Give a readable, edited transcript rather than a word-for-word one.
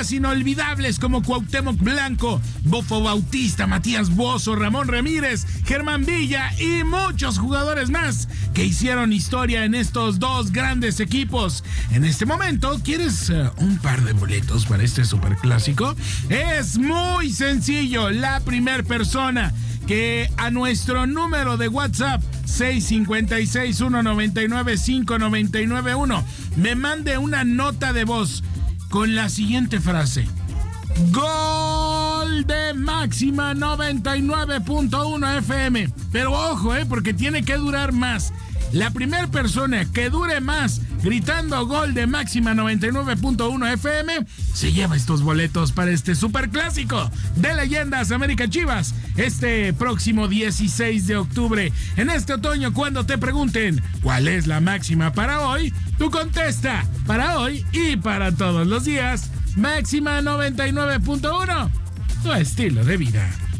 Figuras inolvidables como Cuauhtémoc Blanco, Bofo Bautista, Matías Bozo, Ramón Ramírez, Germán Villa y muchos jugadores más que hicieron historia en estos dos grandes equipos. En este momento, ¿quieres un par de boletos para este superclásico? Es muy sencillo. La primer persona que a nuestro número de WhatsApp 656-199-5991 me mande una nota de voz con la siguiente frase: Gol de Máxima 99.1 FM. Pero ojo, porque tiene que durar más. La primera persona que dure más gritando gol de Máxima 99.1 FM se lleva estos boletos para este superclásico de Leyendas América Chivas este próximo 16 de octubre. En este otoño, cuando te pregunten cuál es la máxima para hoy, tú contesta: para hoy y para todos los días, Máxima 99.1, tu estilo de vida.